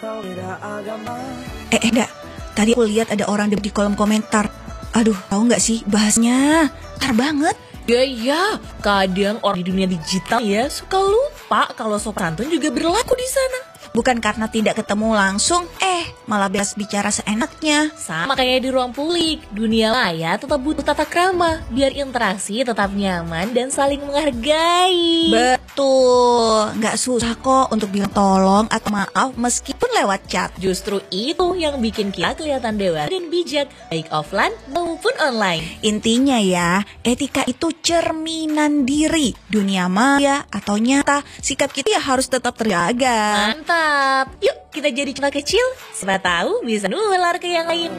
Enggak. Tadi aku lihat ada orang di kolom komentar. Aduh, tahu nggak sih bahasnya? Tar banget. Ya, kadang orang di dunia digital ya suka lupa kalau sopan santun juga berlaku di sana. Bukan karena tidak ketemu langsung, malah bebas bicara seenaknya. Sama kayak di ruang publik, dunia maya tetap butuh tata krama biar interaksi tetap nyaman dan saling menghargai. Betul, nggak susah kok untuk bilang tolong atau maaf meskipun lewat chat. Justru itu yang bikin kita kelihatan dewasa dan bijak, baik offline maupun online. Intinya ya, etika itu cerminan diri. Dunia maya atau nyata, sikap kita ya harus tetap terjaga. Mantap, yuk kita jadi contoh kecil, siapa tahu bisa nular ke yang lain.